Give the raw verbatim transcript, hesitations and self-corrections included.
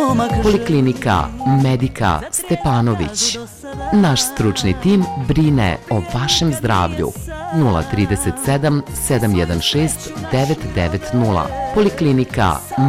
Poliklinika Medika Stepanović. Naš stručni tim brine o vašem zdravlju. nula tri sedam sedam jedan šest devet devet nula. Poliklinika